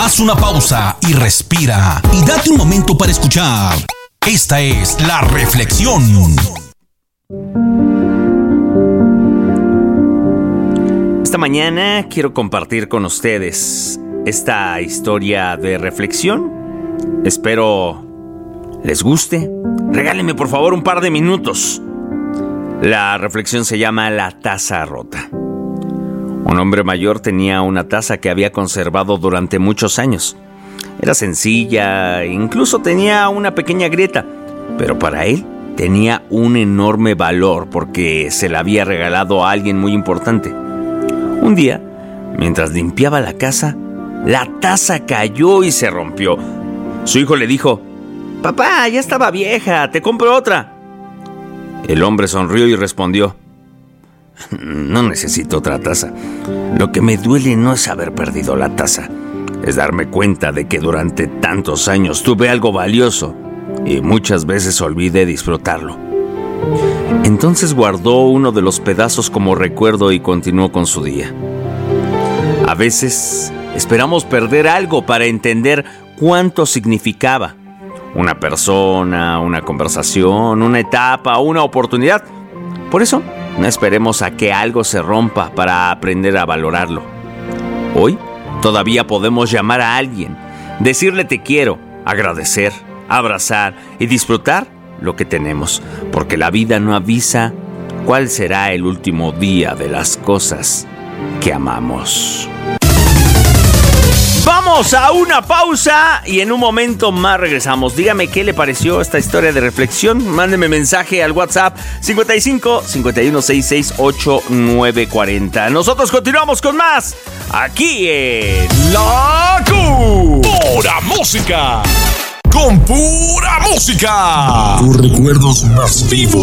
Haz una pausa y respira y date un momento para escuchar. Esta es La Reflexión. Esta mañana quiero compartir con ustedes esta historia de reflexión. Espero les guste. Regálenme por favor un par de minutos. La reflexión se llama La taza rota. Un hombre mayor tenía una taza que había conservado durante muchos años. Era sencilla, incluso tenía una pequeña grieta, pero para él tenía un enorme valor porque se la había regalado a alguien muy importante. Un día, mientras limpiaba la casa, la taza cayó y se rompió. Su hijo le dijo: «Papá, ya estaba vieja, te compro otra». El hombre sonrió y respondió: «No necesito otra taza. Lo que me duele no es haber perdido la taza. Es darme cuenta de que durante tantos años tuve algo valioso y muchas veces olvidé disfrutarlo». Entonces guardó uno de los pedazos como recuerdo y continuó con su día. A veces esperamos perder algo para entender cuánto significaba. Una persona, una conversación, una etapa, una oportunidad. Por eso, no esperemos a que algo se rompa para aprender a valorarlo. Hoy todavía podemos llamar a alguien, decirle te quiero, agradecer, abrazar y disfrutar lo que tenemos, porque la vida no avisa cuál será el último día de las cosas que amamos. Vamos a una pausa y en un momento más regresamos. Dígame qué le pareció esta historia de reflexión. Mándeme mensaje al WhatsApp 55 51 66 8940. Nosotros continuamos con más aquí en La Pura Música. Con pura música. Tus recuerdos más vivos